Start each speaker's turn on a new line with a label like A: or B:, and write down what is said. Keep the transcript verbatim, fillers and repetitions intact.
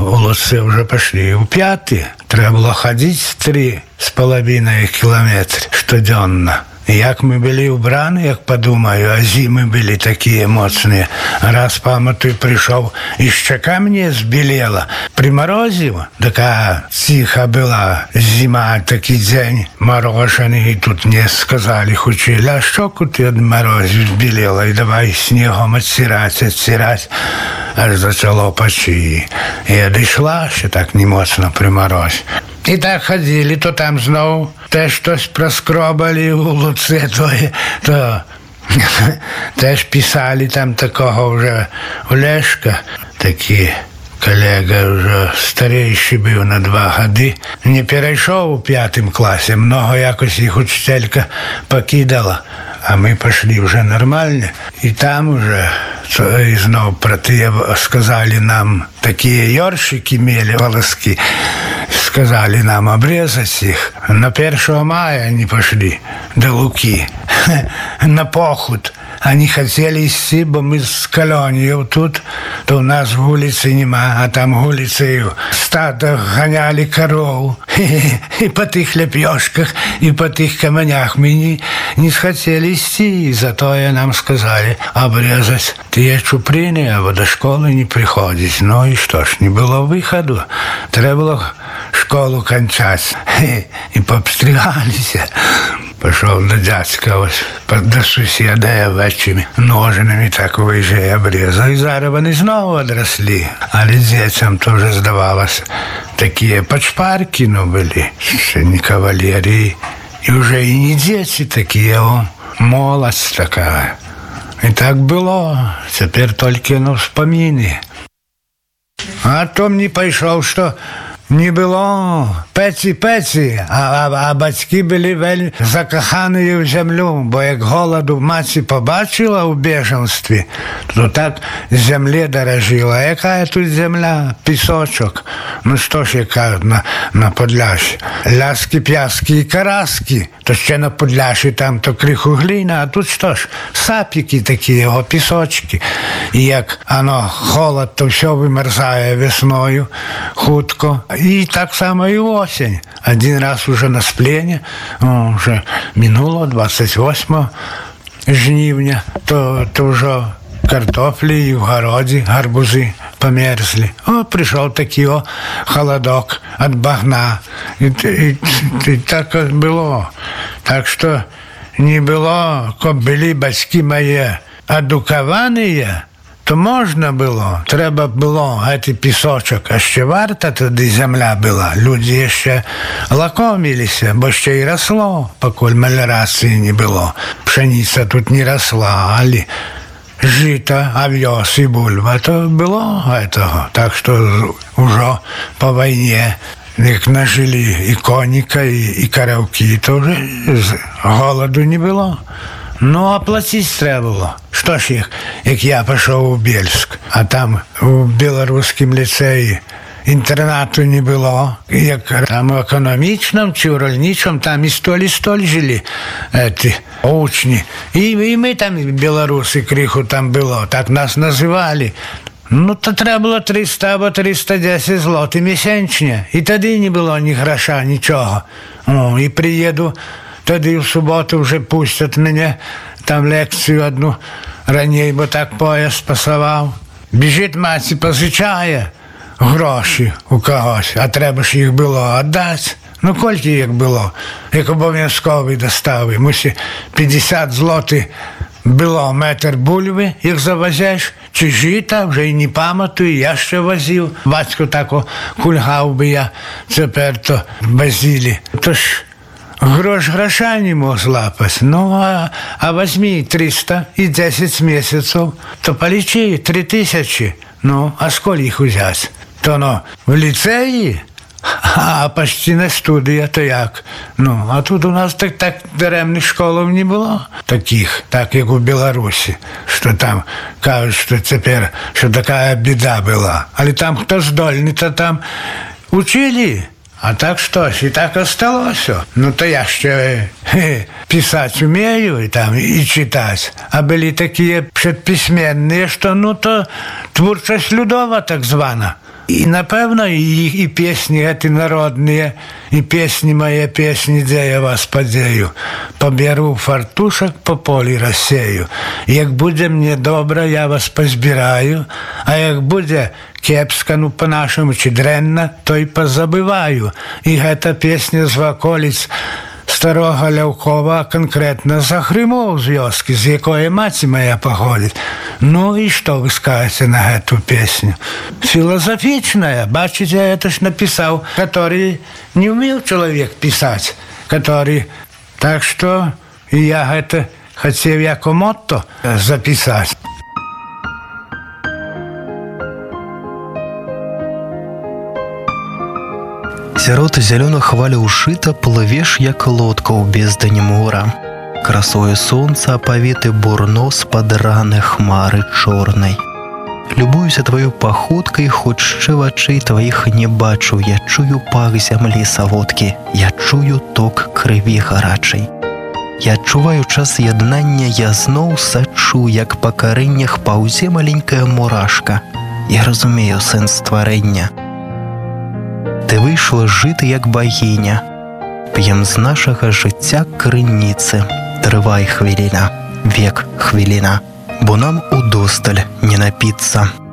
A: у Луцце уже пошли у пятый. Треба было ходить три с половиной километра штоденно. Як мы были убраны, як подумаю, а зимы были такие мощные. Раз памятую, пришел, и щека мне сбелела. Приморозило, такая тихо была зима, такий день мороженый. И тут мне сказали, учили, а щеку ты от морозу сбелела, и давай снегом оттирать, оттирать. Аж зачало почти. Я дійшла, ще так не моцно при морозі. І так ходили, то там знову теж щось проскробали у Луцце, то, то теж писали там такого вже Олешка, такий колега вже старіший був на два роки. Не перейшов у п'ятому класі, много якось їх учителька покидала, а ми пішли вже нормально. І там вже и снова про те сказали нам, такие ёршики имели волоски, сказали нам обрезать их. На первого мая они пошли до Луки, на поход. Они хотели идти, бо мы с колонией тут, то у нас улицы нема, а там улицы стадо гоняли коров. И по тих лепешках, и по тих каменях мы не, не хотели идти, и зато и нам сказали обрезать те чуприны, а до школы не приходить. Ну и что ж, не было выхода. Треба было школу кончать. И пообстригались. Пошел до дядька, до сусіда овечими ножинами так виже обрезал. І зараз вони знову одросли. Але дітям теж здавалося. Такі почпарки, ну, були, ще не кавалерії. І вже і не діти такі, а молодь така. І так було. Тепер тільки, ну, вспомини. А то мені пішов, що не було пеці-пеці, а, а, а батьки були вельми закохані в землю, бо як голоду мати побачила у біженстві, то так землі дорожила. Яка тут земля? Пісочок. Ну що ж, яка на, на Подляші? Ляски, п'яски і караски. То ще на Подляші там то криху глина, а тут що ж? Сапіки такі, його пісочки. І як ано холод, то все вимерзає весною, хутко. И так само и осень. Один раз уже на сплене, уже минуло двадцять восьмого жнивня, то, то уже картофли и в городе гарбузы померзли. О, пришел такий о, холодок от багна. И, и, и так было. Так что не было, как были батьки мои одукованные, то можна було, треба було, а ті пісочок, а ще варта тоді земля була. Люди ще лакомилися, бо ще й росло, покуль меліорації не було. Пшениця тут не росла, але жито, овес і бульба, то було этого. Так що вже по війні, як нажили і коніка, і, і коровки, то вже голоду не було. Ну, а платить треба було. Що ж їх, як я пішов у Бєльськ, а там у білоруському ліцеї інтернату не було. Як там у економічному чи у рольничому, там і столь, і столь жили ці учні. І, і ми там, білоруси, криху там було, так нас називали. Ну, то треба було триста або триста десять злотих місячні. І тоді не було ні гроша, нічого. О, і приїду, тоді в суботу вже пустять мене, там лекцію одну раніше, бо так поїзд пасував. Біжить мати, позичає гроші у когось, а треба ж їх було віддати. Ну, кільки їх було, як обов'язкові достави. Мусі п'ятдесят злотих було метр бульби, їх завозиш, чи жита, вже й не пам'ятаю, я ще возив. Батько тако кульгав би я, тепер то возили. Тож грош гроша не мог злапати. Ну, а, а возьми триста і десять місяців, то полічи три тисячі. Ну, а скільки їх взяти? То, ну, в ліцеї? А почти на студія, то як? Ну, а тут у нас так, так даремних школів не було таких, так як у Білорусі, що там кажуть, що тепер, що така біда була. Але там хто здольний, то там учили. А так щось, і так осталося. Ну, то я ще хе, писати вмію, і, там, і читати. А були такі предписьменні, що, ну, то творчість людова так звана. І, напевно, і, і песні гэты народныя, і песні мае песні, дзе я вас падзею. Пабяру фартушак, по полі рассею. Як будзе мне добра, я вас пазбіраю, а як будзе кепска, ну по-нашаму, ці дрэнна, то і пазабываю. І гэта песня з ваколіц старога Ляўкова, конкретно за Хрымоў з вёскі, з якой маці моя паходзіць. Ну і што вы скажаце на гэту песню? Філазафічная, бачыце, это ж напісаў, который не ўмеў чалавек пісаць, который... Так што я гэта хацеў як мотто запісаць.
B: Сярод зялёных хваляў жыта плывеш, як лодка ў бездані мора. Красою сонца апавіты бурно з-пад раны хмары чорнай. Любуюся тваёй паходкай, хоць шчэ вачэй тваіх не бачу. Я чую пах зямлі саводкі, я чую ток крыві гарачай. Я адчуваю час яднання, я зноў сачу, як па карэннях паўзе маленькая мурашка. Я разумею сэнс стварэння. Ты выйшла жыта, як багіня. П'ем з нашага жыцця крыніцы. Трывай хвіліна, век хвіліна, бо нам удосталь не напіцца.